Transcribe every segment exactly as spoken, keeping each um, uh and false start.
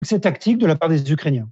succès tactique de la part des Ukrainiens.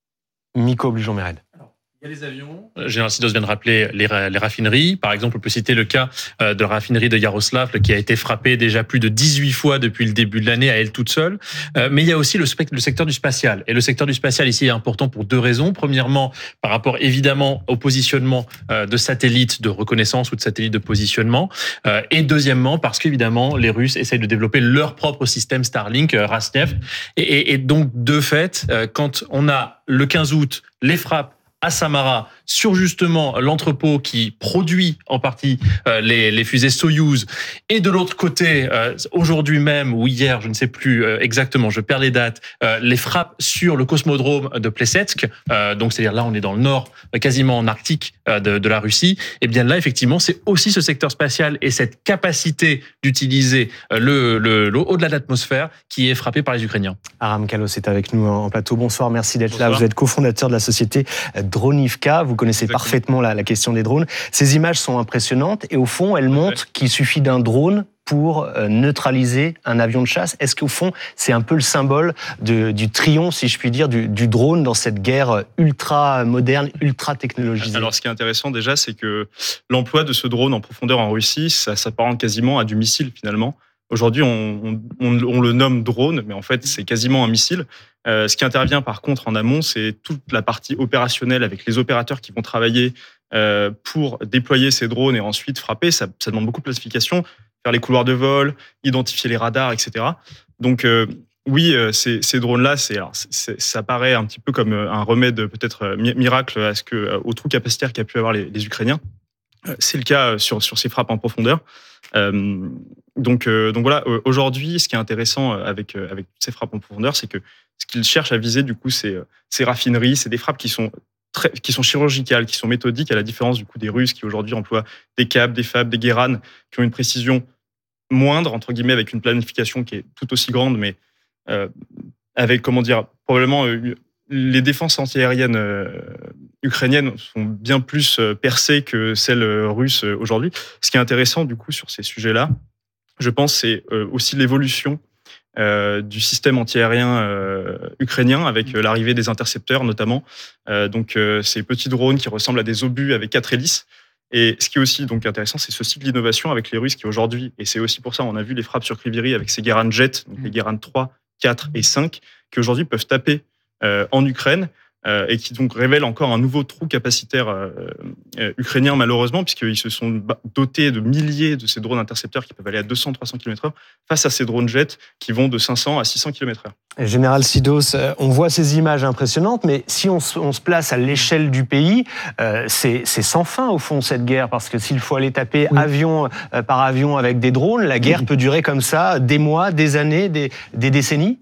Miko Obligeon-Mered. Il y a les avions. Le général Sidos vient de rappeler les, les raffineries. Par exemple, on peut citer le cas de la raffinerie de Yaroslavl qui a été frappée déjà plus de dix-huit fois depuis le début de l'année à elle toute seule. Mais il y a aussi le, le secteur du spatial. Et le secteur du spatial ici est important pour deux raisons. Premièrement, par rapport évidemment au positionnement de satellites de reconnaissance ou de satellites de positionnement. Et deuxièmement, parce qu'évidemment, les Russes essayent de développer leur propre système Starlink, Rosneft. Et, et, et donc, de fait, quand on a le quinze août les frappes à Samara, sur justement l'entrepôt qui produit en partie euh, les, les fusées Soyouz, et de l'autre côté, euh, aujourd'hui même ou hier, je ne sais plus euh, exactement, je perds les dates, euh, les frappes sur le cosmodrome de Plesetsk, euh, donc c'est-à-dire là on est dans le nord, quasiment en Arctique euh, de, de la Russie, et bien là effectivement c'est aussi ce secteur spatial et cette capacité d'utiliser le, le, le au-delà de l'atmosphère qui est frappé par les Ukrainiens. Aram Kalos est avec nous en plateau. Bonsoir, merci d'être Bonsoir. là. Vous êtes cofondateur de la société Dronivka. Vous connaissez Exactement. parfaitement la, la question des drones. Ces images sont impressionnantes et au fond, elles montrent ouais. qu'il suffit d'un drone pour euh, neutraliser un avion de chasse. Est-ce qu'au fond, c'est un peu le symbole de, du triomphe, si je puis dire, du, du drone dans cette guerre ultra moderne, ultra technologisée? Alors, ce qui est intéressant déjà, c'est que l'emploi de ce drone en profondeur en Russie, ça s'apparente quasiment à du missile finalement. Aujourd'hui, on, on, on, on le nomme drone, mais en fait, c'est quasiment un missile. Euh, ce qui intervient par contre en amont, c'est toute la partie opérationnelle avec les opérateurs qui vont travailler euh, pour déployer ces drones et ensuite frapper. Ça, ça demande beaucoup de planification, faire les couloirs de vol, identifier les radars, et cetera. Donc euh, oui, euh, ces, ces drones-là, c'est, alors, c'est, ça paraît un petit peu comme un remède peut-être miracle à ce que, au trou capacitaire qu'a pu avoir les, les Ukrainiens. C'est le cas sur, sur ces frappes en profondeur. Euh, donc, euh, donc voilà, aujourd'hui, ce qui est intéressant avec, avec ces frappes en profondeur, c'est que ce qu'ils cherchent à viser, du coup, c'est ces raffineries, c'est des frappes qui sont, très, qui sont chirurgicales, qui sont méthodiques, à la différence du coup des Russes qui aujourd'hui emploient des câbles, des fabs, des guéranes, qui ont une précision moindre, entre guillemets, avec une planification qui est tout aussi grande, mais euh, avec, comment dire, probablement... Euh, les défenses antiaériennes euh, ukrainiennes sont bien plus euh, percées que celles euh, russes euh, aujourd'hui. Ce qui est intéressant, du coup, sur ces sujets-là, je pense, c'est euh, aussi l'évolution euh, du système antiaérien euh, ukrainien avec euh, l'arrivée des intercepteurs, notamment. Euh, donc, euh, ces petits drones qui ressemblent à des obus avec quatre hélices. Et ce qui est aussi donc intéressant, c'est ce cycle d'innovation avec les Russes qui aujourd'hui, et c'est aussi pour ça, on a vu les frappes sur Kryvyi avec ces Guéran Jet, donc les Guéran trois, quatre et cinq, qui aujourd'hui peuvent taper Euh, en Ukraine euh, et qui donc révèle encore un nouveau trou capacitaire euh, euh, ukrainien malheureusement puisqu'ils se sont dotés de milliers de ces drones intercepteurs qui peuvent aller à deux cents à trois cents kilomètres heure face à ces drones jets qui vont de cinq cents à six cents kilomètres heure. Général Sidos, on voit ces images impressionnantes, mais si on se, on se place à l'échelle du pays, euh, c'est, c'est sans fin au fond cette guerre, parce que s'il faut aller taper oui. avion euh, par avion avec des drones, la guerre oui. peut durer comme ça des mois, des années, des, des décennies.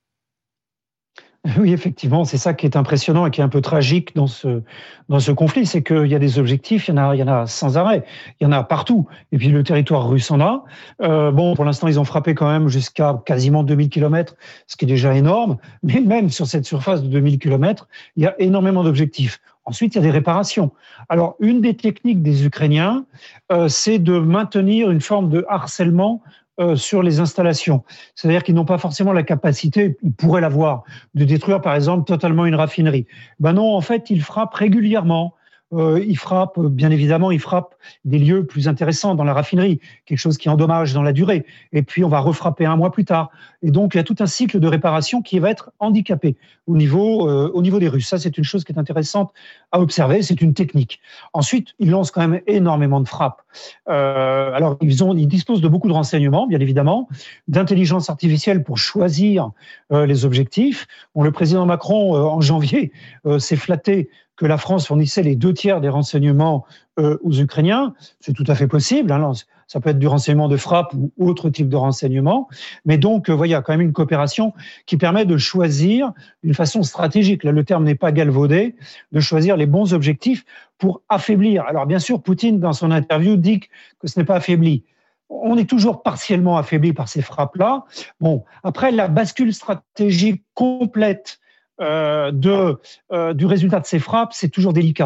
Oui, effectivement, c'est ça qui est impressionnant et qui est un peu tragique dans ce, dans ce conflit, c'est qu'il y a des objectifs, il y en a, il y en a sans arrêt, il y en a partout. Et puis le territoire russe en a. Euh, bon, pour l'instant, ils ont frappé quand même jusqu'à quasiment deux mille kilomètres, ce qui est déjà énorme. Mais même sur cette surface de deux mille kilomètres, il y a énormément d'objectifs. Ensuite, il y a des réparations. Alors, une des techniques des Ukrainiens, euh, c'est de maintenir une forme de harcèlement Euh, sur les installations. C'est-à-dire qu'ils n'ont pas forcément la capacité, ils pourraient l'avoir, de détruire par exemple totalement une raffinerie. Ben non, en fait, ils frappent régulièrement. Euh, ils frappent, bien évidemment, ils frappent des lieux plus intéressants dans la raffinerie, quelque chose qui endommage dans la durée. Et puis, on va refrapper un mois plus tard. Et donc, il y a tout un cycle de réparation qui va être handicapé au niveau, euh, au niveau des Russes. Ça, c'est une chose qui est intéressante à observer. C'est une technique. Ensuite, ils lancent quand même énormément de frappes. Euh, alors, ils, ont, ils disposent de beaucoup de renseignements, bien évidemment, d'intelligence artificielle pour choisir euh, les objectifs. Bon, le président Macron, euh, en janvier, euh, s'est flatté que la France fournissait les deux tiers des renseignements euh, aux Ukrainiens. C'est tout à fait possible. Hein, ça peut être du renseignement de frappe ou autre type de renseignement. Mais donc, euh, voilà, il y a quand même une coopération qui permet de choisir d'une façon stratégique. Là, le terme n'est pas galvaudé, de choisir les bons objectifs pour affaiblir. Alors, bien sûr, Poutine, dans son interview, dit que ce n'est pas affaibli. On est toujours partiellement affaibli par ces frappes-là. Bon, après, la bascule stratégique complète Euh, de, euh, du résultat de ces frappes, c'est toujours délicat.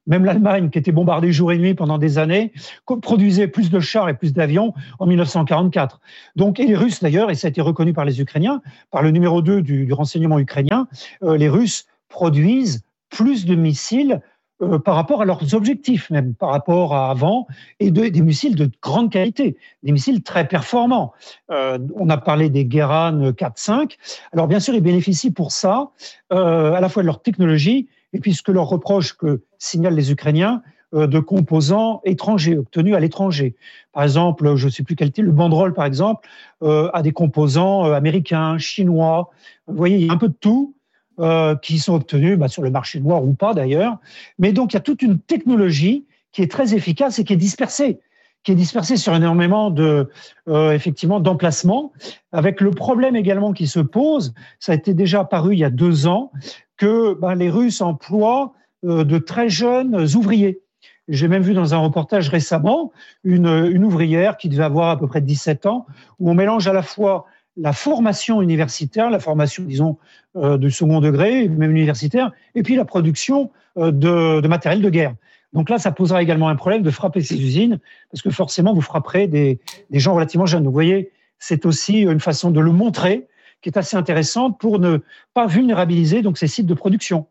Même l'Allemagne, qui était bombardée jour et nuit pendant des années, produisait plus de chars et plus d'avions en mille neuf cent quarante-quatre. Donc, et les Russes d'ailleurs, et ça a été reconnu par les Ukrainiens, par le numéro deux du, du renseignement ukrainien, euh, les Russes produisent plus de missiles euh, par rapport à leurs objectifs, même par rapport à avant, et de, des missiles de grande qualité, des missiles très performants. Euh, on a parlé des Guéran quatre cinq. Alors bien sûr, ils bénéficient pour ça euh, à la fois de leur technologie et puis ce que leur reproche que signalent les Ukrainiens euh, de composants étrangers obtenus à l'étranger. Par exemple, je ne sais plus quel était, le banderole par exemple, euh, a des composants euh, américains, chinois. Vous voyez, il y a un peu de tout. Euh, qui sont obtenus bah, sur le marché noir ou pas d'ailleurs. Mais donc, il y a toute une technologie qui est très efficace et qui est dispersée, qui est dispersée sur énormément de, euh, effectivement, d'emplacements, avec le problème également qui se pose, ça a été déjà apparu il y a deux ans, que bah, les Russes emploient euh, de très jeunes ouvriers. J'ai même vu dans un reportage récemment une, une ouvrière qui devait avoir à peu près dix-sept ans, où on mélange à la fois la formation universitaire, la formation, disons, euh, de second degré, même universitaire, et puis la production euh, de, de matériel de guerre. Donc là, ça posera également un problème de frapper ces usines, parce que forcément, vous frapperez des, des gens relativement jeunes. Donc vous voyez, c'est aussi une façon de le montrer, qui est assez intéressante pour ne pas vulnérabiliser donc, ces sites de production.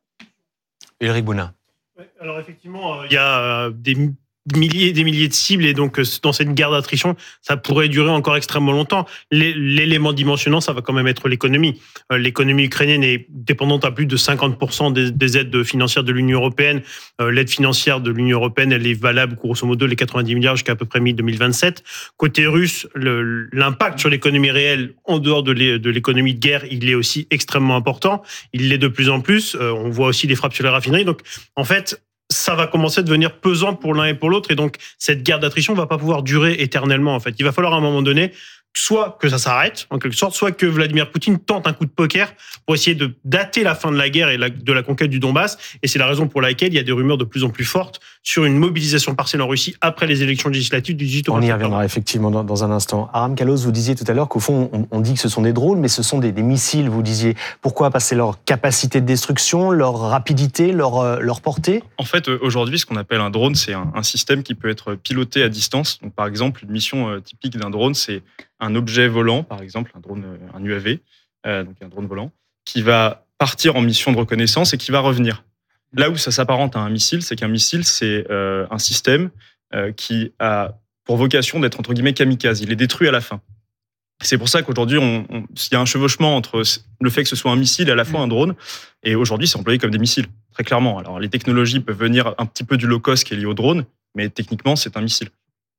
Éric Bounin. Alors effectivement, il y a des milliers et des milliers de cibles et donc dans cette guerre d'attrition, ça pourrait durer encore extrêmement longtemps. L'élément dimensionnant, ça va quand même être l'économie. L'économie ukrainienne est dépendante à plus de cinquante pour cent des, des aides financières de l'Union européenne. L'aide financière de l'Union européenne, elle est valable grosso modo les quatre-vingt-dix milliards jusqu'à à peu près mi-deux mille vingt-sept. Côté russe, le, l'impact sur l'économie réelle en dehors de, l'é, de l'économie de guerre, il est aussi extrêmement important. Il l'est de plus en plus. On voit aussi les frappes sur les raffineries. Donc en fait, ça va commencer à devenir pesant pour l'un et pour l'autre. Et donc, cette guerre d'attrition va pas pouvoir durer éternellement, en fait. Il va falloir à un moment donné, soit que ça s'arrête, en quelque sorte, soit que Vladimir Poutine tente un coup de poker pour essayer de dater la fin de la guerre et la, de la conquête du Donbass. Et c'est la raison pour laquelle il y a des rumeurs de plus en plus fortes sur une mobilisation partielle en Russie après les élections législatives du dix-huit octobre. On y reviendra effectivement dans, dans un instant. Aram Kalos, vous disiez tout à l'heure qu'au fond, on, on dit que ce sont des drones, mais ce sont des, des missiles, vous disiez. Pourquoi ? Parce que c'est leur capacité de destruction, leur rapidité, leur, leur portée ? En fait, aujourd'hui, ce qu'on appelle un drone, c'est un, un système qui peut être piloté à distance. Donc, par exemple, une mission typique d'un drone, c'est un objet volant, par exemple, un drone, un U A V, euh, donc un drone volant, qui va partir en mission de reconnaissance et qui va revenir. Là où ça s'apparente à un missile, c'est qu'un missile, c'est euh, un système euh, qui a pour vocation d'être, entre guillemets, kamikaze. Il est détruit à la fin. C'est pour ça qu'aujourd'hui, on, on, il y a un chevauchement entre le fait que ce soit un missile et à la fois un drone. Et aujourd'hui, c'est employé comme des missiles, très clairement. Alors, les technologies peuvent venir un petit peu du low-cost qui est lié au drone, mais techniquement, c'est un missile.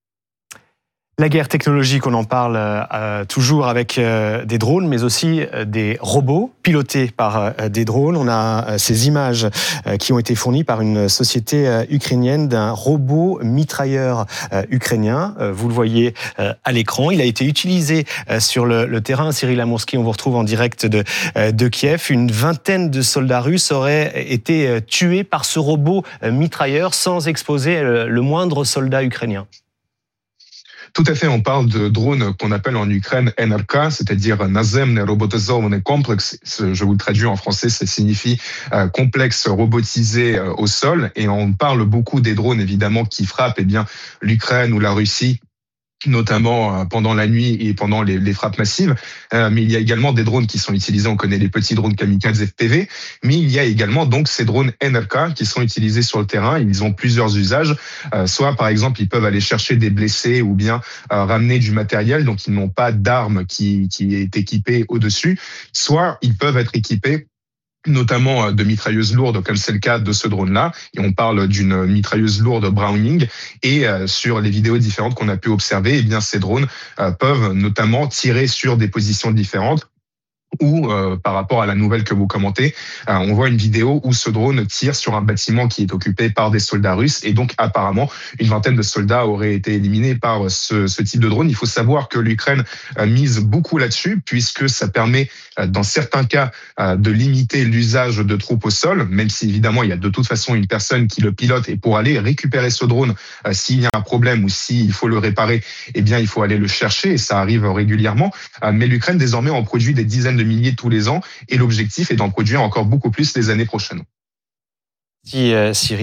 La guerre technologique, on en parle euh, toujours avec euh, des drones, mais aussi euh, des robots pilotés par euh, des drones. On a euh, ces images euh, qui ont été fournies par une société euh, ukrainienne d'un robot mitrailleur euh, ukrainien. Euh, vous le voyez euh, à l'écran. Il a été utilisé euh, sur le, le terrain. Cyril Amourski, on vous retrouve en direct de, euh, de Kiev. Une vingtaine de soldats russes auraient été euh, tués par ce robot euh, mitrailleur sans exposer euh, le moindre soldat ukrainien. Tout à fait, on parle de drones qu'on appelle en Ukraine N R K, c'est-à-dire Nazemny Robotyzovaný Komplex. Je vous le traduis en français, ça signifie euh, complexe robotisé euh, au sol. Et on parle beaucoup des drones, évidemment, qui frappent eh bien, l'Ukraine ou la Russie, notamment pendant la nuit et pendant les, les frappes massives. Euh, mais il y a également des drones qui sont utilisés, on connaît les petits drones kamikazes F P V, mais il y a également donc ces drones N R K qui sont utilisés sur le terrain. Ils ont plusieurs usages. Euh, soit, par exemple, ils peuvent aller chercher des blessés ou bien euh, ramener du matériel, donc ils n'ont pas d'arme qui, qui est équipée au-dessus. Soit, ils peuvent être équipés notamment de mitrailleuses lourdes, comme c'est le cas de ce drone-là. Et on parle d'une mitrailleuse lourde Browning. Et euh, sur les vidéos différentes qu'on a pu observer, eh bien, ces drones euh, peuvent notamment tirer sur des positions différentes. Ou euh, par rapport à la nouvelle que vous commentez, euh, on voit une vidéo où ce drone tire sur un bâtiment qui est occupé par des soldats russes et donc apparemment une vingtaine de soldats auraient été éliminés par ce, ce type de drone. Il faut savoir que l'Ukraine euh, mise beaucoup là-dessus puisque ça permet euh, dans certains cas euh, de limiter l'usage de troupes au sol, même si évidemment il y a de toute façon une personne qui le pilote et pour aller récupérer ce drone euh, s'il y a un problème ou s'il faut le réparer, eh bien il faut aller le chercher et ça arrive régulièrement. Euh, mais l'Ukraine désormais en produit des dizaines de de milliers tous les ans et l'objectif est d'en produire encore beaucoup plus les années prochaines. Merci euh, Cyril.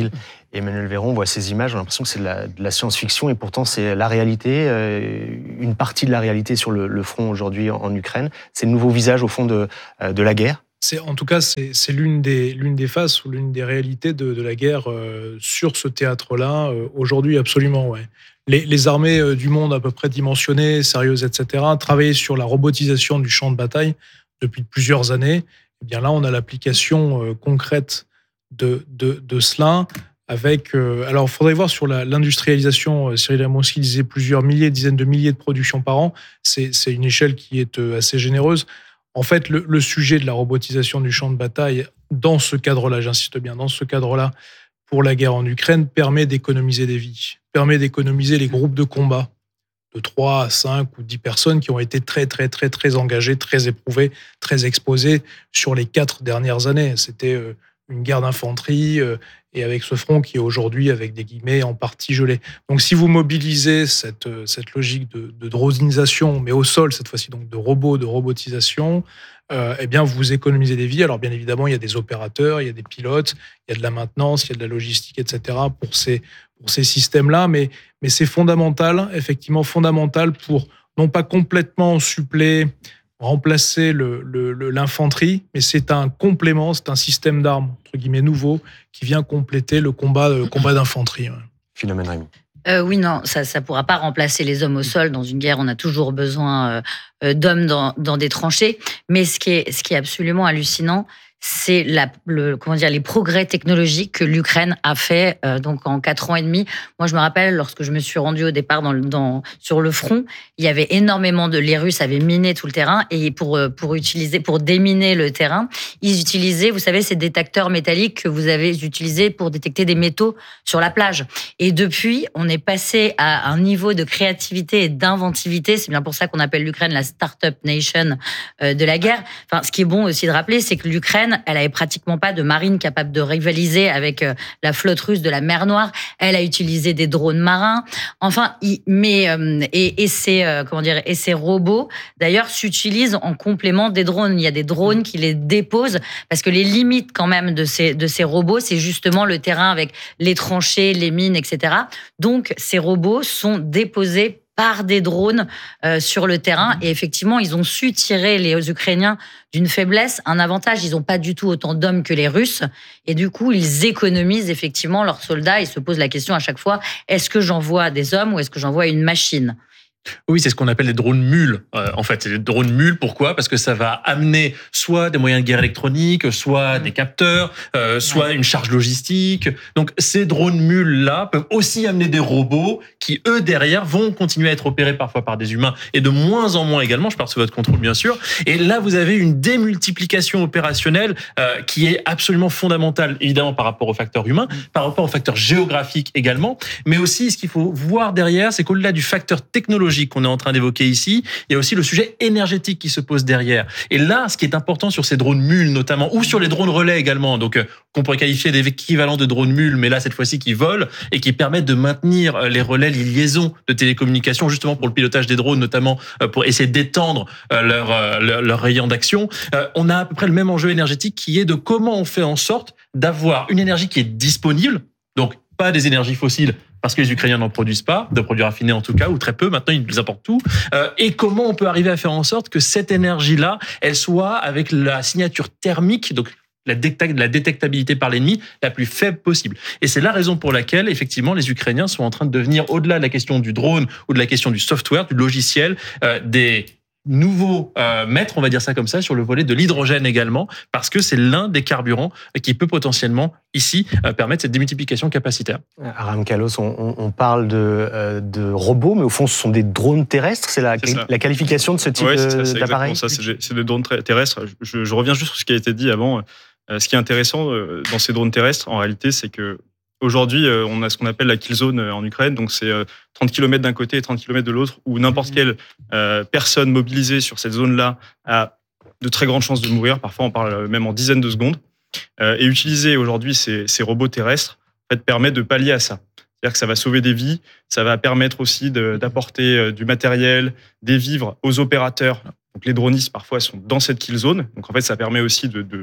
Emmanuel Véron, on voit ces images, on a l'impression que c'est de la, de la science-fiction et pourtant c'est la réalité, euh, une partie de la réalité sur le, le front aujourd'hui en, en Ukraine. C'est le nouveau visage au fond de, euh, de la guerre. C'est, en tout cas, c'est, c'est l'une, des, l'une des faces ou l'une des réalités de, de la guerre euh, sur ce théâtre-là, euh, aujourd'hui, absolument, ouais. Les, les armées euh, du monde à peu près dimensionnées, sérieuses, et cetera, travaillaient sur la robotisation du champ de bataille depuis plusieurs années. Et bien là, on a l'application euh, concrète de, de, de cela. Avec, euh, alors, il faudrait voir sur la, l'industrialisation. Cyril Amonski disait plusieurs milliers, dizaines de milliers de productions par an. C'est, c'est une échelle qui est euh, assez généreuse. En fait, le, le sujet de la robotisation du champ de bataille, dans ce cadre-là, j'insiste bien, dans ce cadre-là, pour la guerre en Ukraine, permet d'économiser des vies, permet d'économiser les groupes de combat de trois à cinq ou dix personnes qui ont été très, très, très, très engagées, très éprouvées, très exposées sur les quatre dernières années. C'était euh, une guerre d'infanterie euh, et avec ce front qui est aujourd'hui, avec des guillemets, en partie gelé. Donc si vous mobilisez cette, euh, cette logique de, de dronisation, mais au sol cette fois-ci, donc de robots, de robotisation, euh, eh bien vous économisez des vies. Alors bien évidemment, il y a des opérateurs, il y a des pilotes, il y a de la maintenance, il y a de la logistique, et cetera pour ces, pour ces systèmes-là, mais, mais c'est fondamental, effectivement fondamental pour non pas complètement suppléer, remplacer le, le, le, l'infanterie, mais c'est un complément, c'est un système d'armes, entre guillemets, nouveau, qui vient compléter le combat, le combat d'infanterie. Ouais. Philomène Rémy. Euh, oui, non, ça ne pourra pas remplacer les hommes au sol. Dans une guerre, on a toujours besoin euh, d'hommes dans, dans des tranchées. Mais ce qui est, ce qui est absolument hallucinant, c'est la, le, comment dire, les progrès technologiques que l'Ukraine a fait euh, donc en quatre ans et demi. Moi, je me rappelle, lorsque je me suis rendue au départ dans, dans, sur le front, il y avait énormément de... Les Russes avaient miné tout le terrain et pour, pour, utiliser, pour déminer le terrain, ils utilisaient, vous savez, ces détecteurs métalliques que vous avez utilisés pour détecter des métaux sur la plage. Et depuis, on est passé à un niveau de créativité et d'inventivité. C'est bien pour ça qu'on appelle l'Ukraine la Startup Nation euh, de la guerre. Enfin, ce qui est bon aussi de rappeler, c'est que l'Ukraine, elle avait pratiquement pas de marine capable de rivaliser avec la flotte russe de la mer Noire. Elle a utilisé des drones marins. Enfin, mais et, et ces comment dire et ces robots d'ailleurs s'utilisent en complément des drones. Il y a des drones qui les déposent parce que les limites quand même de ces de ces robots, c'est justement le terrain avec les tranchées, les mines, et cetera. Donc ces robots sont déposés par des drones euh, sur le terrain. Et effectivement, ils ont su tirer les Ukrainiens d'une faiblesse, un avantage. Ils n'ont pas du tout autant d'hommes que les Russes. Et du coup, ils économisent effectivement leurs soldats. Ils se posent la question à chaque fois, est-ce que j'envoie des hommes ou est-ce que j'envoie une machine ? Oui, c'est ce qu'on appelle les drones mules. Euh, en fait, c'est des drones mules. Pourquoi ? Parce que ça va amener soit des moyens de guerre électroniques, soit des capteurs, euh, soit ouais. une charge logistique. Donc, ces drones mules-là peuvent aussi amener des robots qui, eux, derrière, vont continuer à être opérés parfois par des humains et de moins en moins également. Je parle sous votre contrôle, bien sûr. Et là, vous avez une démultiplication opérationnelle euh, qui est absolument fondamentale, évidemment, par rapport au facteur humain, par rapport au facteur géographique également. Mais aussi, ce qu'il faut voir derrière, c'est qu'au-delà du facteur technologique qu'on est en train d'évoquer ici, il y a aussi le sujet énergétique qui se pose derrière. Et là, ce qui est important sur ces drones mules notamment, ou sur les drones relais également, donc euh, qu'on pourrait qualifier d'équivalent de drones mules, mais là, cette fois-ci, qui volent et qui permettent de maintenir les relais, les liaisons de télécommunications, justement pour le pilotage des drones, notamment euh, pour essayer d'étendre euh, leur, euh, leur, leur rayon d'action. Euh, on a à peu près le même enjeu énergétique qui est de comment on fait en sorte d'avoir une énergie qui est disponible, donc pas des énergies fossiles, parce que les Ukrainiens n'en produisent pas, de produits raffinés en tout cas, ou très peu, maintenant ils les importent tout, euh, et comment on peut arriver à faire en sorte que cette énergie-là, elle soit avec la signature thermique, donc la, détect- la détectabilité par l'ennemi, la plus faible possible. Et c'est la raison pour laquelle, effectivement, les Ukrainiens sont en train de devenir, au-delà de la question du drone, ou de la question du software, du logiciel, euh, des nouveaux euh, maîtres, on va dire ça comme ça, sur le volet de l'hydrogène également, parce que c'est l'un des carburants qui peut potentiellement, ici, euh, permettre cette démultiplication capacitaire. Aram Kalos, on, on parle de, euh, de robots, mais au fond, ce sont des drones terrestres. C'est la, c'est la qualification de ce type ouais, c'est de, ça, c'est d'appareil ça, c'est, c'est des drones terrestres. Je, je reviens juste sur ce qui a été dit avant. Euh, ce qui est intéressant euh, dans ces drones terrestres, en réalité, c'est que aujourd'hui, euh, on a ce qu'on appelle la kill zone en Ukraine, donc c'est euh, trente kilomètres d'un côté et trente kilomètres de l'autre, où n'importe quelle euh, personne mobilisée sur cette zone-là a de très grandes chances de mourir. Parfois, on parle même en dizaines de secondes. Euh, et utiliser aujourd'hui ces, ces robots terrestres en fait, permet de pallier à ça. C'est-à-dire que ça va sauver des vies, ça va permettre aussi de, d'apporter euh, du matériel, des vivres aux opérateurs. Donc les dronistes, parfois, sont dans cette kill zone. Donc en fait, ça permet aussi de, de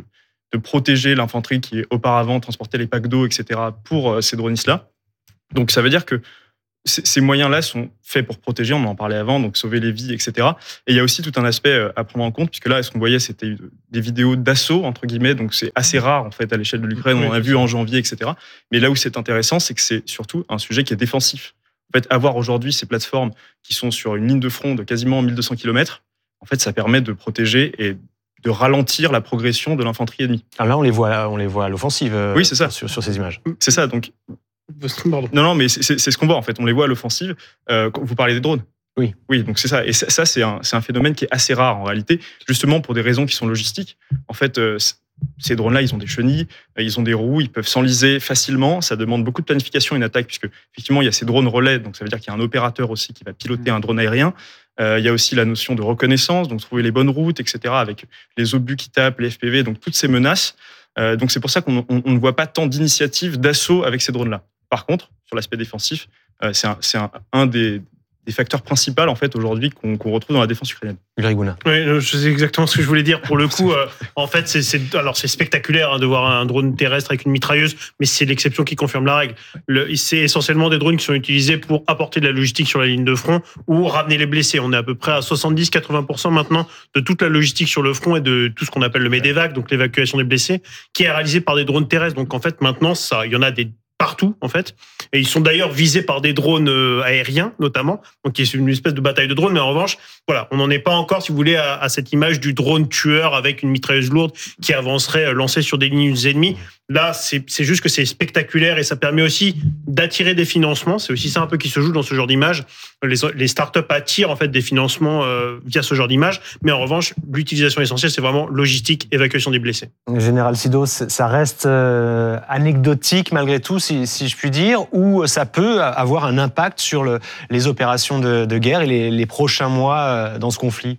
de protéger l'infanterie qui auparavant transportait les packs d'eau, et cetera, pour euh, ces dronistes-là. Donc ça veut dire que ces moyens-là sont faits pour protéger, on en parlait avant, donc sauver les vies, et cetera. Et il y a aussi tout un aspect à prendre en compte, puisque là, ce qu'on voyait, c'était des vidéos d'assaut, entre guillemets, donc c'est assez rare, en fait, à l'échelle de l'Ukraine, on en a vu en janvier, et cetera. Mais là où c'est intéressant, c'est que c'est surtout un sujet qui est défensif. En fait, avoir aujourd'hui ces plateformes qui sont sur une ligne de front de quasiment mille deux cents kilomètres, en fait, ça permet de protéger et de ralentir la progression de l'infanterie ennemie. Alors là, on les voit, on les voit à l'offensive euh, oui, c'est ça. Sur, sur ces images. C'est ça, donc... Pardon. Non, non, mais c'est, c'est ce qu'on voit en fait. On les voit à l'offensive. Euh, vous parlez des drones. Oui. Oui, donc c'est ça. Et ça, ça c'est, un, c'est un phénomène qui est assez rare en réalité, justement pour des raisons qui sont logistiques. En fait, euh, ces drones-là, ils ont des chenilles, ils ont des roues, ils peuvent s'enliser facilement. Ça demande beaucoup de planification, une attaque, puisque effectivement, il y a ces drones relais. Donc ça veut dire qu'il y a un opérateur aussi qui va piloter un drone aérien. Euh, il y a aussi la notion de reconnaissance, donc trouver les bonnes routes, et cetera, avec les obus qui tapent, les F P V, donc toutes ces menaces. Euh, donc c'est pour ça qu'on on, on ne voit pas tant d'initiatives d'assaut avec ces drones-là. Par contre, sur l'aspect défensif, euh, c'est, un, c'est un, un des, des facteurs principaux en fait aujourd'hui qu'on, qu'on retrouve dans la défense ukrainienne. Ulrich Bouna. Oui, je sais exactement ce que je voulais dire. Pour le coup, euh, en fait, c'est, c'est alors c'est spectaculaire hein, de voir un drone terrestre avec une mitrailleuse, mais c'est l'exception qui confirme la règle. Le, c'est essentiellement des drones qui sont utilisés pour apporter de la logistique sur la ligne de front ou ramener les blessés. On est à peu près à soixante-dix à quatre-vingts pour cent maintenant de toute la logistique sur le front et de tout ce qu'on appelle le MEDEVAC, donc l'évacuation des blessés, qui est réalisée par des drones terrestres. Donc en fait, maintenant, ça, il y en a des partout en fait, et ils sont d'ailleurs visés par des drones euh, aériens notamment, donc c'est une espèce de bataille de drones, mais en revanche, voilà, on n'en est pas encore, si vous voulez, à, à cette image du drone tueur avec une mitrailleuse lourde qui avancerait euh, lancée sur des lignes ennemies. Là, c'est, c'est juste que c'est spectaculaire et ça permet aussi d'attirer des financements. C'est aussi ça un peu qui se joue dans ce genre d'image. Les, les startups attirent en fait des financements euh, via ce genre d'image, mais en revanche, l'utilisation essentielle, c'est vraiment logistique, évacuation des blessés. Général Sido, ça reste euh, anecdotique malgré tout, si, si je puis dire, ou ça peut avoir un impact sur le, les opérations de, de guerre et les, les prochains mois dans ce conflit?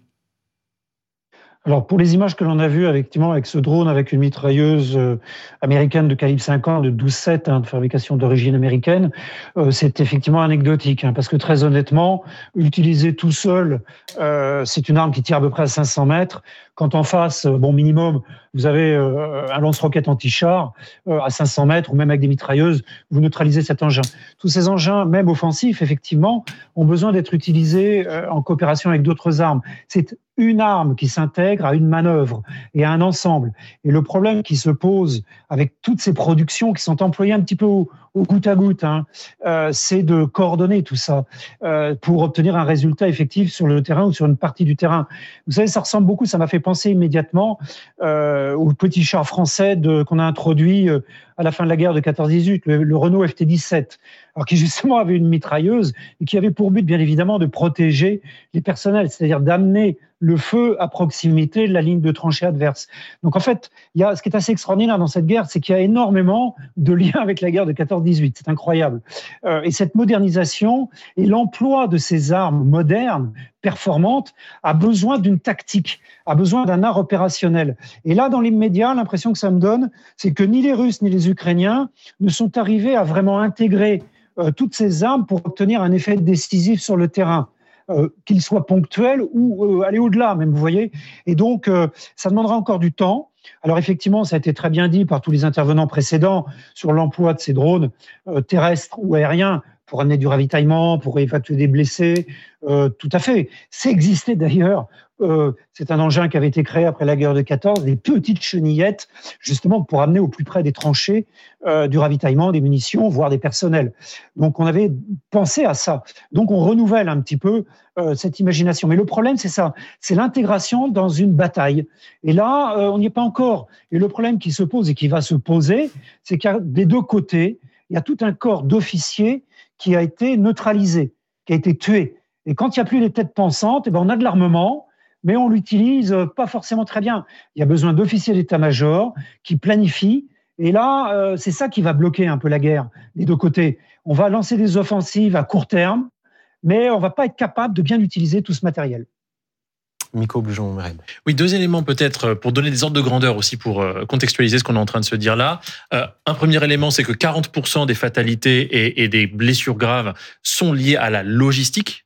Alors, pour les images que l'on a vues, effectivement, avec ce drone, avec une mitrailleuse euh, américaine de calibre cinquante, de douze sept, hein, de fabrication d'origine américaine, euh, c'est effectivement anecdotique, hein, parce que très honnêtement, utiliser tout seul, euh, c'est une arme qui tire à peu près à cinq cents mètres. Quand en face, bon minimum, vous avez euh, un lance-roquette anti-char euh, à cinq cents mètres, ou même avec des mitrailleuses, vous neutralisez cet engin. Tous ces engins, même offensifs, effectivement, ont besoin d'être utilisés euh, en coopération avec d'autres armes. C'est une arme qui s'intègre à une manœuvre et à un ensemble. Et le problème qui se pose avec toutes ces productions qui sont employées un petit peu au, au goutte à goutte, hein, euh, c'est de coordonner tout ça euh, pour obtenir un résultat effectif sur le terrain ou sur une partie du terrain. Vous savez, ça ressemble beaucoup, ça m'a fait penser immédiatement euh, au petit char français de, qu'on a introduit euh, à la fin de la guerre de quatorze dix-huit, le, le Renault F T dix-sept, alors qui justement avait une mitrailleuse et qui avait pour but, bien évidemment, de protéger les personnels, c'est-à-dire d'amener le feu à proximité de la ligne de tranchée adverse. Donc en fait, il y a, ce qui est assez extraordinaire dans cette guerre, c'est qu'il y a énormément de liens avec la guerre de quatorze dix-huit. C'est incroyable. Euh, et cette modernisation et l'emploi de ces armes modernes, performantes, a besoin d'une tactique, a besoin d'un art opérationnel. Et là, dans l'immédiat, l'impression que ça me donne, c'est que ni les Russes ni les Ukrainiens ne sont arrivés à vraiment intégrer euh, toutes ces armes pour obtenir un effet décisif sur le terrain. Euh, qu'il soit ponctuel ou euh, aller au-delà même, vous voyez. Et donc, euh, ça demandera encore du temps. Alors effectivement, ça a été très bien dit par tous les intervenants précédents sur l'emploi de ces drones euh, terrestres ou aériens pour amener du ravitaillement, pour évacuer des blessés. Euh, tout à fait. C'est existé d'ailleurs. Euh, c'est un engin qui avait été créé après la guerre de quatorze, des petites chenillettes, justement pour amener au plus près des tranchées euh, du ravitaillement, des munitions, voire des personnels. Donc on avait pensé à ça. Donc on renouvelle un petit peu euh, cette imagination. Mais le problème, c'est ça, c'est l'intégration dans une bataille. Et là, euh, on n'y est pas encore. Et le problème qui se pose et qui va se poser, c'est qu'il y a des deux côtés, il y a tout un corps d'officiers qui a été neutralisé, qui a été tué. Et quand il n'y a plus les têtes pensantes, eh ben on a de l'armement, mais on l'utilise pas forcément très bien. Il y a besoin d'officiers d'état-major qui planifient. Et là, euh, c'est ça qui va bloquer un peu la guerre des deux côtés. On va lancer des offensives à court terme, mais on ne va pas être capable de bien utiliser tout ce matériel. Miko Blujon-Mered. Oui, deux éléments peut-être pour donner des ordres de grandeur aussi, pour contextualiser ce qu'on est en train de se dire là. Euh, un premier élément, c'est que quarante pour cent des fatalités et, et des blessures graves sont liées à la logistique.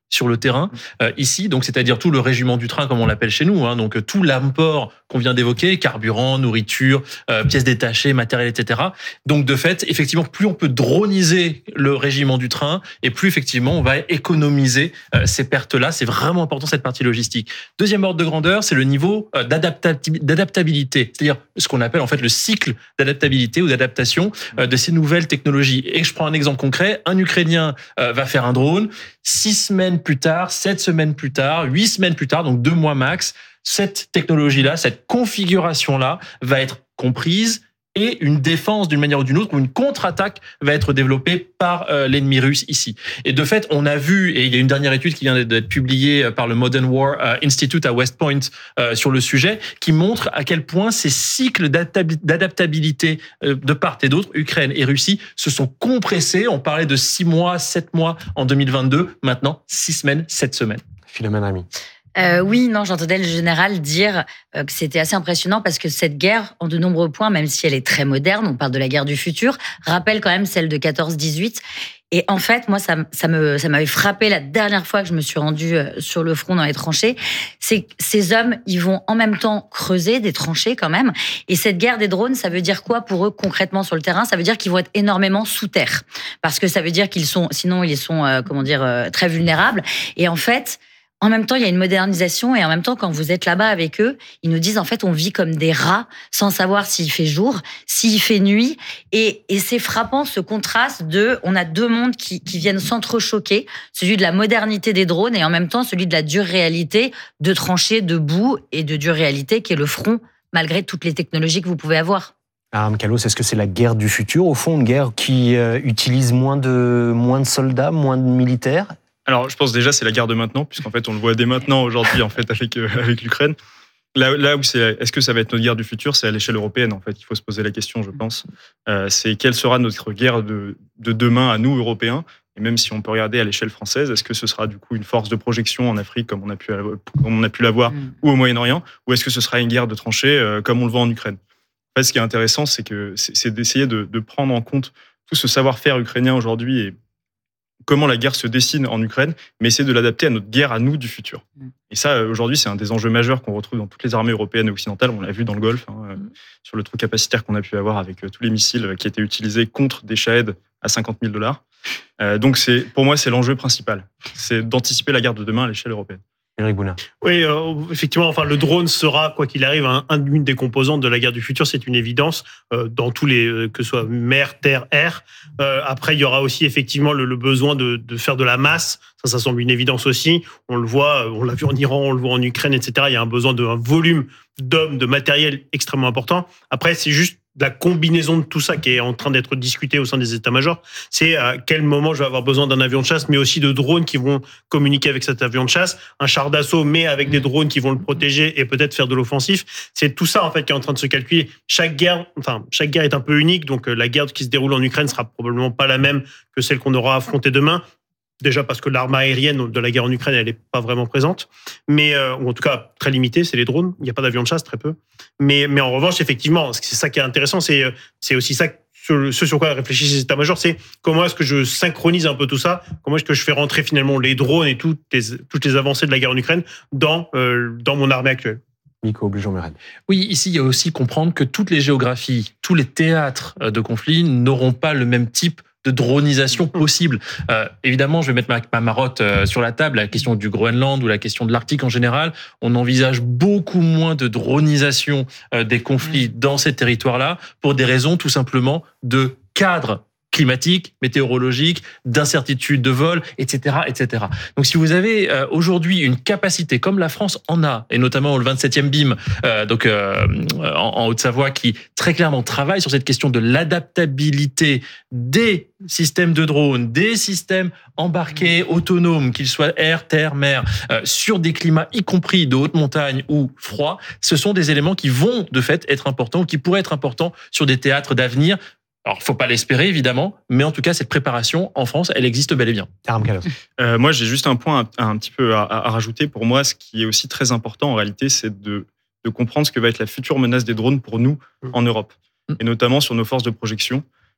sur le terrain euh, ici, donc c'est-à-dire tout le régiment du train comme on l'appelle chez nous, hein, donc euh, tout l'apport qu'on vient d'évoquer, carburant, nourriture, euh, pièces détachées, matériel, et cetera. Donc de fait, effectivement, plus on peut droniser le régiment du train, et plus effectivement on va économiser euh, ces pertes-là. C'est vraiment important cette partie logistique. Deuxième ordre de grandeur, c'est le niveau euh, d'adaptabilité, c'est-à-dire ce qu'on appelle en fait le cycle d'adaptabilité ou d'adaptation euh, de ces nouvelles technologies. Et je prends un exemple concret, un Ukrainien euh, va faire un drone, six semaines plus tard, sept semaines plus tard, huit semaines plus tard, donc deux mois max, cette technologie-là, cette configuration-là va être comprise et une défense d'une manière ou d'une autre, ou une contre-attaque va être développée par euh, l'ennemi russe ici. Et de fait, on a vu, et il y a une dernière étude qui vient d'être publiée par le Modern War Institute à West Point euh, sur le sujet, qui montre à quel point ces cycles d'adaptabilité euh, de part et d'autre, Ukraine et Russie, se sont compressés. On parlait de six mois, sept mois en deux mille vingt-deux, maintenant six semaines, sept semaines. Philomène Ramy. Euh, oui, non, j'entendais le général dire euh, que c'était assez impressionnant parce que cette guerre, en de nombreux points, même si elle est très moderne, on parle de la guerre du futur, rappelle quand même celle de quatorze dix-huit. Et en fait, moi, ça, ça me, ça m'avait frappé la dernière fois que je me suis rendue sur le front dans les tranchées. C'est que ces hommes, ils vont en même temps creuser des tranchées quand même. Et cette guerre des drones, ça veut dire quoi pour eux concrètement sur le terrain? Ça veut dire qu'ils vont être énormément sous terre. Parce que ça veut dire qu'ils sont, sinon ils sont, euh, comment dire, euh, très vulnérables. Et en fait, en même temps, il y a une modernisation et en même temps, quand vous êtes là-bas avec eux, ils nous disent en fait, on vit comme des rats sans savoir s'il fait jour, s'il fait nuit. Et, et c'est frappant ce contraste de, on a deux mondes qui, qui viennent s'entrechoquer, celui de la modernité des drones et en même temps celui de la dure réalité de tranchées, de boue et de dure réalité qui est le front malgré toutes les technologies que vous pouvez avoir. Aram Kalos, est-ce que c'est la guerre du futur, au fond, une guerre qui euh, utilise moins de, moins de soldats, moins de militaires? Alors, je pense déjà c'est la guerre de maintenant, puisqu'en fait on le voit dès maintenant aujourd'hui en fait avec euh, avec l'Ukraine. Là, là où c'est, est-ce que ça va être notre guerre du futur, c'est à l'échelle européenne en fait. Il faut se poser la question, je pense. Euh, c'est quelle sera notre guerre de de demain à nous Européens. Et même si on peut regarder à l'échelle française, est-ce que ce sera du coup une force de projection en Afrique comme on a pu comme on a pu l'avoir mmh. ou au Moyen-Orient, ou est-ce que ce sera une guerre de tranchées euh, comme on le voit en Ukraine? En fait, ce qui est intéressant, c'est que c'est, c'est d'essayer de, de prendre en compte tout ce savoir-faire ukrainien aujourd'hui et comment la guerre se dessine en Ukraine, mais essayer de l'adapter à notre guerre à nous du futur. Et ça, aujourd'hui, c'est un des enjeux majeurs qu'on retrouve dans toutes les armées européennes et occidentales. On l'a vu dans le Golfe, hein, mm. sur le trou capacitaire qu'on a pu avoir avec tous les missiles qui étaient utilisés contre des Shahed à cinquante mille dollars. Euh, donc, c'est, pour moi, c'est l'enjeu principal. C'est d'anticiper la guerre de demain à l'échelle européenne. Éric Boulin. Oui, euh, effectivement, enfin, le drone sera, quoi qu'il arrive, un, un, une des composantes de la guerre du futur, c'est une évidence, euh, dans tous les, euh, que ce soit mer, terre, air. Euh, après, il y aura aussi effectivement le, le besoin de, de faire de la masse. Ça, ça semble une évidence aussi. On le voit, on l'a vu en Iran, on le voit en Ukraine, et cetera. Il y a un besoin d'un volume d'hommes, de matériel extrêmement important. Après, c'est juste la combinaison de tout ça qui est en train d'être discutée au sein des états-majors. C'est à quel moment je vais avoir besoin d'un avion de chasse, mais aussi de drones qui vont communiquer avec cet avion de chasse, un char d'assaut, mais avec des drones qui vont le protéger et peut-être faire de l'offensif. C'est tout ça, en fait, qui est en train de se calculer. Chaque guerre, enfin, chaque guerre est un peu unique, donc la guerre qui se déroule en Ukraine sera probablement pas la même que celle qu'on aura affrontée demain. Déjà parce que l'arme aérienne de la guerre en Ukraine, elle n'est pas vraiment présente, mais euh, ou en tout cas très limitée, c'est les drones. Il n'y a pas d'avions de chasse, très peu. Mais, mais en revanche, effectivement, c'est ça qui est intéressant, c'est, c'est aussi ça, ce sur quoi réfléchissent les états-majors, c'est comment est-ce que je synchronise un peu tout ça, comment est-ce que je fais rentrer finalement les drones et toutes les, toutes les avancées de la guerre en Ukraine dans, euh, dans mon armée actuelle. Nico Obligeon-Mérène. Oui, ici, il y a aussi comprendre que toutes les géographies, tous les théâtres de conflit n'auront pas le même type de dronisation possible. Euh, évidemment, je vais mettre ma, ma marotte euh, sur la table, la question du Groenland ou la question de l'Arctique en général. On envisage beaucoup moins de dronisation euh, des conflits dans ces territoires-là pour des raisons tout simplement de cadre climatique, météorologique, d'incertitude de vol, et cetera, et cetera. Donc, si vous avez euh, aujourd'hui une capacité comme la France en a, et notamment le vingt-septième B I M, euh, donc euh, en, en Haute-Savoie, qui très clairement travaille sur cette question de l'adaptabilité des systèmes de drones, des systèmes embarqués autonomes, qu'ils soient air, terre, mer, euh, sur des climats y compris de haute montagne ou froid, ce sont des éléments qui vont de fait être importants, ou qui pourraient être importants sur des théâtres d'avenir. Alors, il ne faut pas l'espérer, évidemment, mais en tout cas, cette préparation, en France, elle existe bel et bien. Euh, moi, j'ai juste un point un, un petit peu à, à rajouter. Pour moi, ce qui est aussi très important, en réalité, c'est de, de comprendre ce que va être la future menace des drones pour nous, en Europe. Et notamment sur nos forces de projection.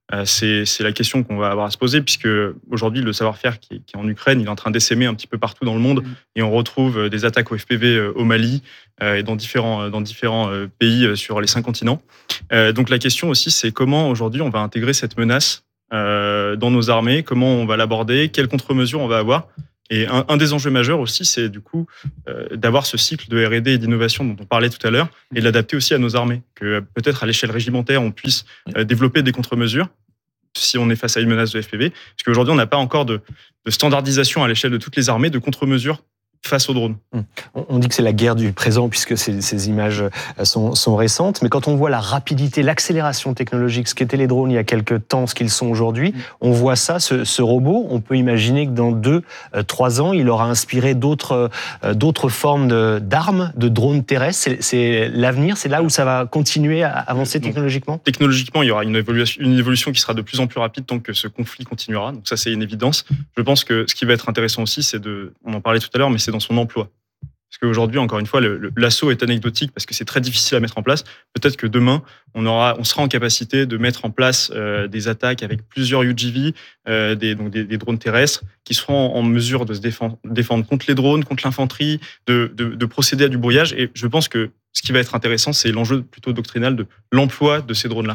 Euh, c'est, c'est la question qu'on va avoir à se poser, puisque aujourd'hui, le savoir-faire qui est, qui est en Ukraine, il est en train d'essaimer un petit peu partout dans le monde, mmh. et on retrouve des attaques au F P V au Mali euh, et dans différents, dans différents pays sur les cinq continents. Euh, donc la question aussi, c'est comment aujourd'hui on va intégrer cette menace euh, dans nos armées, comment on va l'aborder, quelles contre-mesures on va avoir. Et un, un des enjeux majeurs aussi, c'est du coup euh, d'avoir ce cycle de R et D et d'innovation dont on parlait tout à l'heure, et de l'adapter aussi à nos armées, que peut-être à l'échelle régimentaire, on puisse euh, développer des contre-mesures si on est face à une menace de F P V, parce qu'aujourd'hui, on n'a pas encore de, de standardisation à l'échelle de toutes les armées de contre-mesures face aux drones. On dit que c'est la guerre du présent puisque ces, ces images sont, sont récentes, mais quand on voit la rapidité, l'accélération technologique, ce qu'étaient les drones il y a quelques temps, ce qu'ils sont aujourd'hui, on voit ça, ce, ce robot, on peut imaginer que dans deux, trois ans, il aura inspiré d'autres, d'autres formes de, d'armes, de drones terrestres. C'est, c'est l'avenir, c'est là où ça va continuer à avancer donc, technologiquement ? Technologiquement, il y aura une évolution, une évolution qui sera de plus en plus rapide tant que ce conflit continuera. Donc ça, c'est une évidence. Je pense que ce qui va être intéressant aussi, c'est de, on en parlait tout à l'heure, mais c'est dans son emploi. Parce qu'aujourd'hui, encore une fois, le, le, l'assaut est anecdotique parce que c'est très difficile à mettre en place. Peut-être que demain, on, aura, on sera en capacité de mettre en place euh, des attaques avec plusieurs U G V, euh, des, donc des, des drones terrestres, qui seront en, en mesure de se défendre, défendre contre les drones, contre l'infanterie, de, de, de procéder à du brouillage. Et je pense que ce qui va être intéressant, c'est l'enjeu plutôt doctrinal de l'emploi de ces drones-là.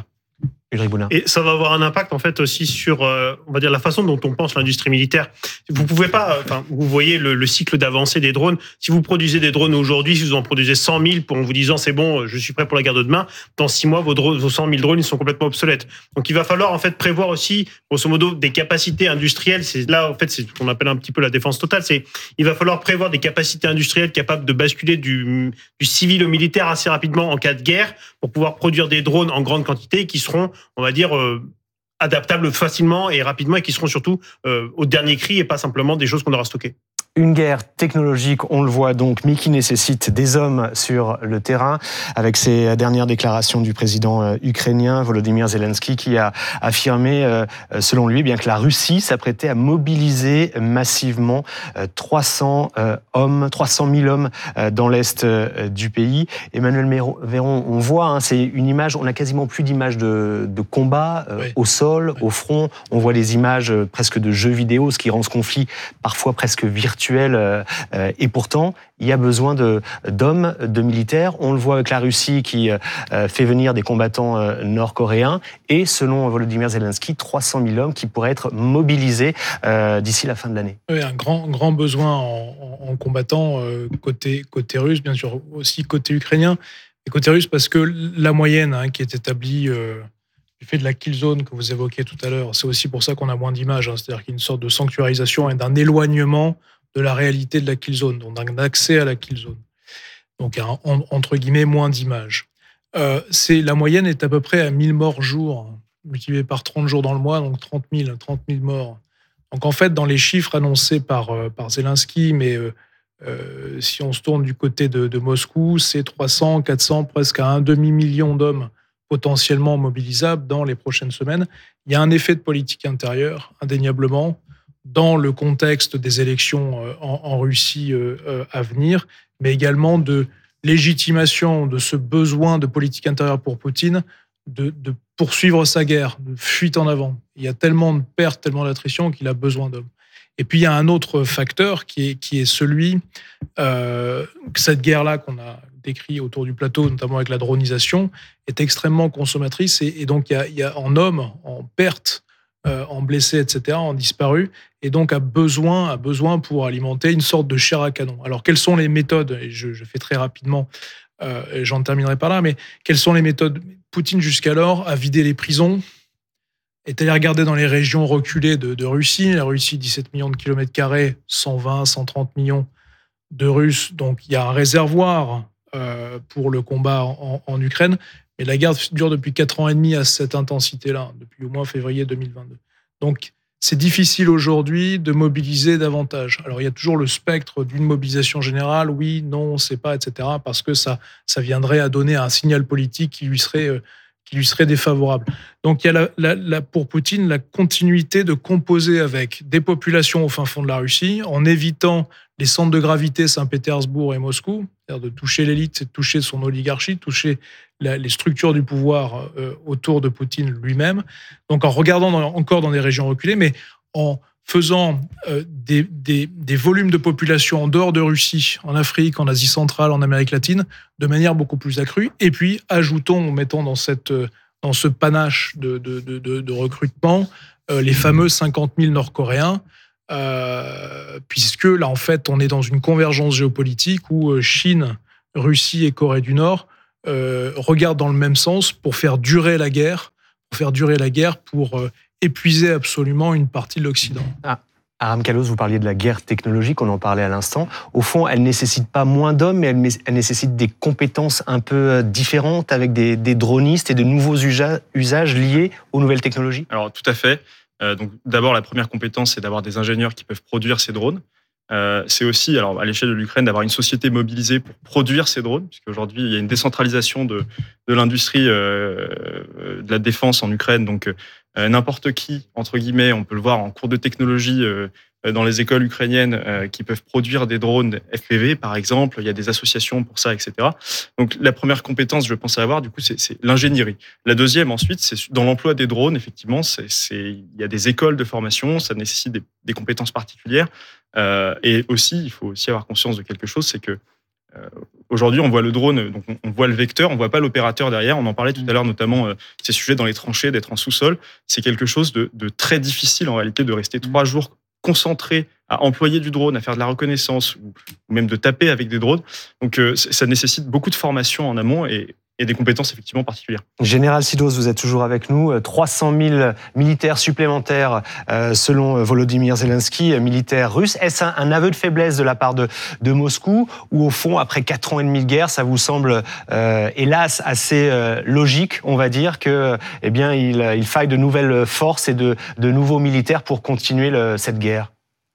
Et ça va avoir un impact en fait aussi sur, euh, on va dire, la façon dont on pense l'industrie militaire. Vous pouvez pas, enfin, vous voyez le, le cycle d'avancée des drones. Si vous produisez des drones aujourd'hui, si vous en produisez cent mille pour en vous disant c'est bon, je suis prêt pour la guerre de demain, dans six mois vos, drones, vos cent mille drones ils sont complètement obsolètes. Donc il va falloir en fait prévoir aussi, grosso modo, des capacités industrielles. C'est là en fait c'est ce qu'on appelle un petit peu la défense totale. C'est il va falloir prévoir des capacités industrielles capables de basculer du, du civil au militaire assez rapidement en cas de guerre pour pouvoir produire des drones en grande quantité qui seront, on va dire, euh, adaptables facilement et rapidement et qui seront surtout euh, au dernier cri et pas simplement des choses qu'on aura stockées. Une guerre technologique, on le voit donc, mais qui nécessite des hommes sur le terrain, avec ces dernières déclarations du président ukrainien Volodymyr Zelensky, qui a affirmé, selon lui, bien que la Russie s'apprêtait à mobiliser massivement trois cents hommes, trois cent mille hommes dans l'est du pays. Emmanuel Véron, on voit, hein, c'est une image, on n'a quasiment plus d'images de, de combat euh, oui. au sol, oui. au front. On voit des images presque de jeux vidéo, ce qui rend ce conflit parfois presque virtuel. Euh, et pourtant, il y a besoin de, d'hommes, de militaires. On le voit avec la Russie qui euh, fait venir des combattants euh, nord-coréens. Et selon Volodymyr Zelensky, trois cent mille hommes qui pourraient être mobilisés euh, d'ici la fin de l'année. Oui, un grand, grand besoin en, en combattants euh, côté, côté russe, bien sûr aussi côté ukrainien. Et côté russe parce que la moyenne hein, qui est établie... Euh, du fait de la kill zone que vous évoquiez tout à l'heure, c'est aussi pour ça qu'on a moins d'images. Hein, c'est-à-dire qu'il y a une sorte de sanctuarisation et d'un éloignement de la réalité de la kill zone, donc d'un accès à la kill zone. Donc, un, entre guillemets, moins d'images. Euh, c'est, la moyenne est à peu près à mille morts jour, multiplié par trente jours dans le mois, donc trente mille morts. Donc, en fait, dans les chiffres annoncés par, euh, par Zelensky, mais euh, euh, si on se tourne du côté de, de Moscou, c'est trois cents, quatre cents, presque à un demi-million d'hommes potentiellement mobilisables dans les prochaines semaines. Il y a un effet de politique intérieure, indéniablement, dans le contexte des élections en, en Russie euh, à venir, mais également de légitimation de ce besoin de politique intérieure pour Poutine de, de poursuivre sa guerre, de fuite en avant. Il y a tellement de pertes, tellement d'attrition qu'il a besoin d'hommes. Et puis il y a un autre facteur qui est, qui est celui euh, que cette guerre-là qu'on a décrit autour du plateau, notamment avec la dronisation, est extrêmement consommatrice et, et donc il y a, il y a en hommes, en pertes, euh, en blessés, et cetera, en disparus, et donc a besoin, a besoin pour alimenter une sorte de chair à canon. Alors quelles sont les méthodes ? Et je, je fais très rapidement, euh, et j'en terminerai par là, mais quelles sont les méthodes ? Poutine jusqu'alors a vidé les prisons, est allé regarder dans les régions reculées de, de Russie. La Russie, dix-sept millions de kilomètres carrés, cent vingt, cent trente millions de Russes. Donc, il y a un réservoir euh, pour le combat en, en Ukraine. Mais la guerre dure depuis quatre ans et demi à cette intensité-là, depuis au moins février deux mille vingt-deux. Donc, c'est difficile aujourd'hui de mobiliser davantage. Alors, il y a toujours le spectre d'une mobilisation générale. Oui, non, on ne sait pas, et cetera. Parce que ça, ça viendrait à donner un signal politique qui lui serait... Euh, qui lui serait défavorable. Donc il y a la, la, la, pour Poutine la continuité de composer avec des populations au fin fond de la Russie, en évitant les centres de gravité Saint-Pétersbourg et Moscou, c'est-à-dire de toucher l'élite, c'est de toucher son oligarchie, toucher la, les structures du pouvoir euh, autour de Poutine lui-même. Donc en regardant dans, encore dans des régions reculées, mais en faisant euh, des, des, des volumes de population en dehors de Russie, en Afrique, en Asie centrale, en Amérique latine, de manière beaucoup plus accrue. Et puis, ajoutons, mettons dans, cette, dans ce panache de, de, de, de recrutement, euh, les fameux cinquante mille Nord-Coréens, euh, puisque là, en fait, on est dans une convergence géopolitique où Chine, Russie et Corée du Nord euh, regardent dans le même sens pour faire durer la guerre, pour faire durer la guerre, pour... Euh, épuiser absolument une partie de l'Occident. Ah, Aram Kalos, vous parliez de la guerre technologique, on en parlait à l'instant. Au fond, elle ne nécessite pas moins d'hommes, mais elle, elle nécessite des compétences un peu différentes avec des, des dronistes et de nouveaux usa, usages liés aux nouvelles technologies. Alors, tout à fait. Euh, donc, d'abord, la première compétence, c'est d'avoir des ingénieurs qui peuvent produire ces drones. Euh, c'est aussi, alors à l'échelle de l'Ukraine, d'avoir une société mobilisée pour produire ces drones, puisqu'aujourd'hui, il y a une décentralisation de, de l'industrie euh, de la défense en Ukraine. Donc, euh, n'importe qui, entre guillemets, on peut le voir en cours de technologie euh, dans les écoles ukrainiennes euh, qui peuvent produire des drones F P V, par exemple. Il y a des associations pour ça, et cetera. Donc, la première compétence, je pense à avoir, du coup, c'est, c'est l'ingénierie. La deuxième, ensuite, c'est dans l'emploi des drones, effectivement, c'est, c'est, il y a des écoles de formation, ça nécessite des, des compétences particulières. Euh, et aussi, il faut aussi avoir conscience de quelque chose, c'est que euh, aujourd'hui, on voit le drone, donc on, on voit le vecteur, on voit pas l'opérateur derrière. On en parlait tout à l'heure, notamment euh, ces sujets dans les tranchées, d'être en sous-sol. C'est quelque chose de, de très difficile en réalité de rester trois jours concentré à employer du drone, à faire de la reconnaissance ou, ou même de taper avec des drones. Donc, euh, ça nécessite beaucoup de formation en amont et et des compétences effectivement particulières. Général Sidos, vous êtes toujours avec nous. trois cent mille militaires supplémentaires euh, selon Volodymyr Zelensky, militaires russes. Est-ce un, un aveu de faiblesse de la part de, de Moscou ou au fond, après quatre ans et demi de guerre, ça vous semble euh, hélas assez euh, logique, on va dire, que eh bien, il, il faille de nouvelles forces et de, de nouveaux militaires pour continuer le, cette guerre?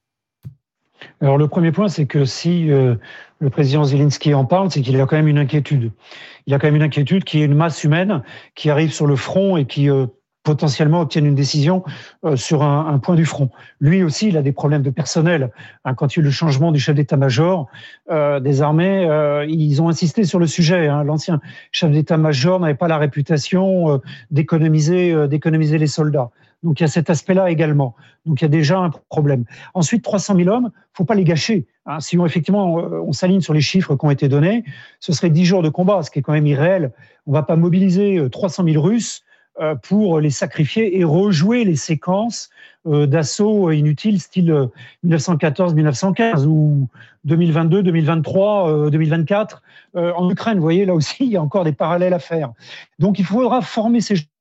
Alors le premier point, c'est que si euh, le président Zelensky en parle, c'est qu'il a quand même une inquiétude. Il a quand même une inquiétude qui est une masse humaine qui arrive sur le front et qui euh, potentiellement obtienne une décision euh, sur un, un point du front. Lui aussi, il a des problèmes de personnel. Hein, quand il y a eu le changement du chef d'état-major euh, des armées, euh, ils ont insisté sur le sujet. Hein. L'ancien chef d'état-major n'avait pas la réputation euh, d'économiser, euh, d'économiser les soldats. Donc il y a cet aspect-là également. Donc il y a déjà un problème. Ensuite, trois cent mille hommes, faut pas les gâcher. Hein. Si on, effectivement on s'aligne sur les chiffres qui ont été donnés, ce serait dix jours de combat, ce qui est quand même irréel. On va pas mobiliser trois cent mille Russes pour les sacrifier et rejouer les séquences d'assaut inutiles style dix-neuf cent quatorze dix-neuf cent quinze ou deux mille vingt-deux, deux mille vingt-trois, deux mille vingt-quatre en Ukraine. Vous voyez, là aussi, il y a encore des parallèles à faire. Donc il faudra former ces gens,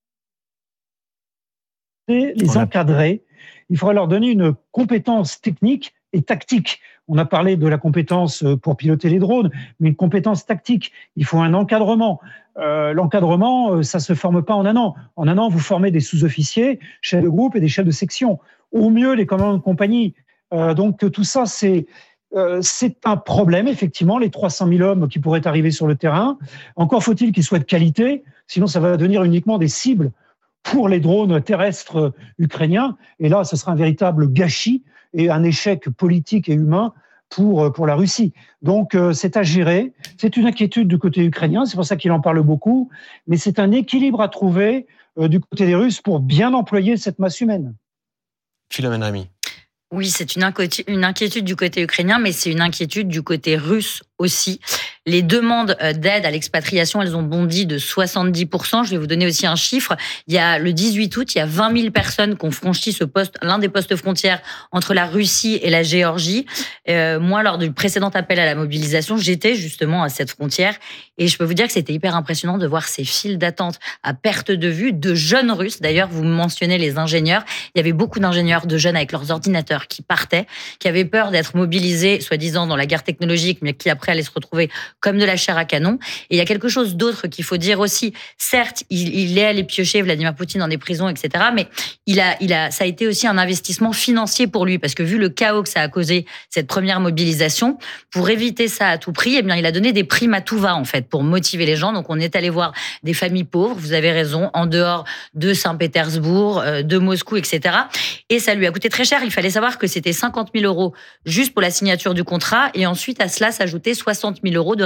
les encadrer, il faudra leur donner une compétence technique et tactique. On a parlé de la compétence pour piloter les drones, mais une compétence tactique. Il faut un encadrement. Euh, l'encadrement, ça se forme pas en un an. En un an, vous formez des sous-officiers, chefs de groupe et des chefs de section. Au mieux, les commandants de compagnie. Euh, donc tout ça, c'est euh, c'est un problème, effectivement, les trois cent mille hommes qui pourraient arriver sur le terrain. Encore faut-il qu'ils soient de qualité, sinon ça va devenir uniquement des cibles pour les drones terrestres ukrainiens. Et là, ce sera un véritable gâchis et un échec politique et humain pour, pour la Russie. Donc, euh, c'est à gérer. C'est une inquiétude du côté ukrainien, c'est pour ça qu'il en parle beaucoup, mais c'est un équilibre à trouver euh, du côté des Russes pour bien employer cette masse humaine. Philomène Rémy. Oui, c'est une inquiétude, une inquiétude du côté ukrainien, mais c'est une inquiétude du côté russe aussi. Les demandes d'aide à l'expatriation, elles ont bondi de soixante-dix pour cent. Je vais vous donner aussi un chiffre. Il y a le dix-huit août, il y a vingt mille personnes qui ont franchi ce poste, l'un des postes frontières entre la Russie et la Géorgie. Euh, moi, lors du précédent appel à la mobilisation, j'étais justement à cette frontière et je peux vous dire que c'était hyper impressionnant de voir ces files d'attente à perte de vue de jeunes Russes. D'ailleurs, vous mentionnez les ingénieurs. Il y avait beaucoup d'ingénieurs, de jeunes avec leurs ordinateurs qui partaient, qui avaient peur d'être mobilisés, soi-disant dans la guerre technologique, mais qui après allaient se retrouver comme de la chair à canon. Et il y a quelque chose d'autre qu'il faut dire aussi. Certes, il, il est allé piocher Vladimir Poutine dans des prisons, et cetera. Mais il a, il a, ça a été aussi un investissement financier pour lui, parce que vu le chaos que ça a causé cette première mobilisation, pour éviter ça à tout prix, eh bien, il a donné des primes à tout va en fait pour motiver les gens. Donc, on est allé voir des familles pauvres. Vous avez raison, en dehors de Saint-Pétersbourg, de Moscou, et cetera. Et ça lui a coûté très cher. Il fallait savoir que c'était cinquante mille euros juste pour la signature du contrat, et ensuite à cela s'ajoutait soixante mille euros de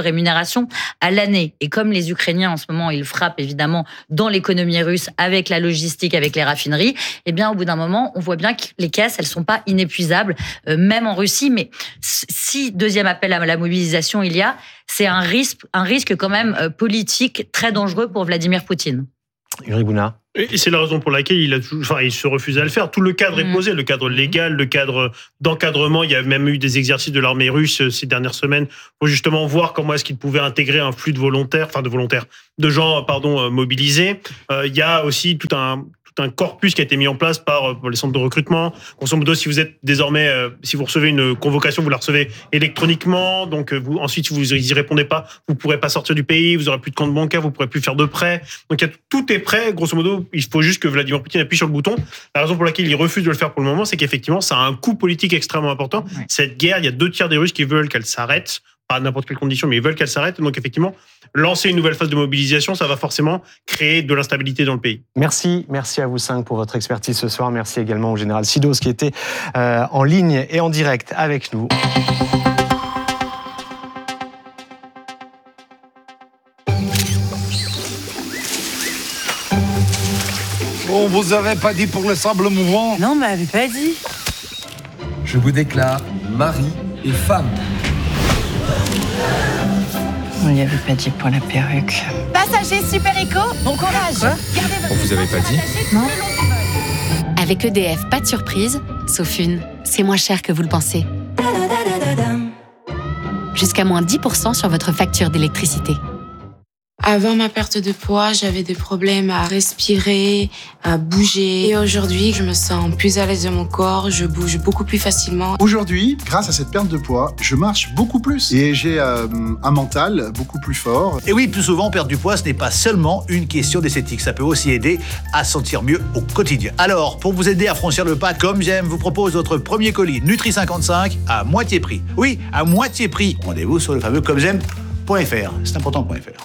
rémunération à l'année. Et comme les Ukrainiens, en ce moment, ils frappent évidemment dans l'économie russe avec la logistique, avec les raffineries, eh bien, au bout d'un moment, on voit bien que les caisses, elles sont pas inépuisables, euh, même en Russie. Mais si deuxième appel à la mobilisation il y a, c'est un risque, un risque quand même euh, politique très dangereux pour Vladimir Poutine. Yuri Bouna. Et c'est la raison pour laquelle il, a, enfin, il se refuse à le faire. Tout le cadre mmh. est posé, le cadre légal, le cadre d'encadrement. Il y a même eu des exercices de l'armée russe ces dernières semaines pour justement voir comment est-ce qu'ils pouvaient intégrer un flux de volontaires, enfin de volontaires, de gens, pardon, mobilisés. Euh, il y a aussi tout un un corpus qui a été mis en place par, par les centres de recrutement. Grosso modo, si vous êtes désormais, euh, si vous recevez une convocation, vous la recevez électroniquement. Donc, vous, ensuite, si vous n'y répondez pas, vous ne pourrez pas sortir du pays, vous n'aurez plus de compte bancaire, vous ne pourrez plus faire de prêts. Donc, il y a, tout est prêt. Grosso modo, il faut juste que Vladimir Poutine appuie sur le bouton. La raison pour laquelle il refuse de le faire pour le moment, c'est qu'effectivement, ça a un coût politique extrêmement important. Ouais. Cette guerre, il y a deux tiers des Russes qui veulent qu'elle s'arrête. Pas à n'importe quelle condition, mais ils veulent qu'elle s'arrête. Donc, effectivement, lancer une nouvelle phase de mobilisation, ça va forcément créer de l'instabilité dans le pays. Merci, merci à vous cinq pour votre expertise ce soir. Merci également au général Sidos qui était euh, en ligne et en direct avec nous. On vous avait pas dit pour le sable mouvant? Non, mais m'avait pas dit. Je vous déclare mari et femme. On lui avait pas dit pour la perruque. Passager Super Eco, bon courage. Quoi? Gardez votre On vous avait pas dit? Non. Avec E D F, pas de surprise, sauf une, c'est moins cher que vous le pensez. Jusqu'à moins dix pour cent sur votre facture d'électricité. Avant ma perte de poids, j'avais des problèmes à respirer, à bouger. Et aujourd'hui, je me sens plus à l'aise dans mon corps, je bouge beaucoup plus facilement. Aujourd'hui, grâce à cette perte de poids, je marche beaucoup plus. Et j'ai euh, un mental beaucoup plus fort. Et oui, plus souvent, perdre du poids, ce n'est pas seulement une question d'esthétique. Ça peut aussi aider à se sentir mieux au quotidien. Alors, pour vous aider à franchir le pas, Comme J'aime vous propose notre premier colis Nutri cinquante-cinq à moitié prix. Oui, à moitié prix. Rendez-vous sur le fameux comme j'aime point f r. C'est important point f r.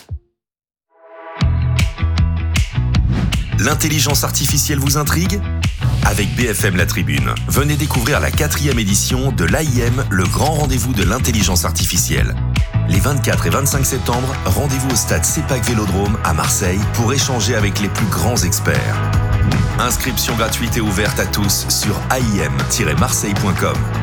L'intelligence artificielle vous intrigue ? Avec B F M La Tribune, venez découvrir la quatrième édition de l'A I M, le grand rendez-vous de l'intelligence artificielle. Les vingt-quatre et vingt-cinq septembre, rendez-vous au stade CEPAC Vélodrome à Marseille pour échanger avec les plus grands experts. Inscription gratuite et ouverte à tous sur a i m tiret marseille point com.